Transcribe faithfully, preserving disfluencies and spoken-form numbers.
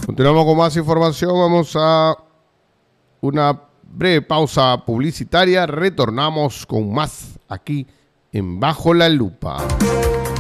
Continuamos con más información. Vamos a una breve pausa publicitaria. Retornamos con más aquí en Bajo la Lupa.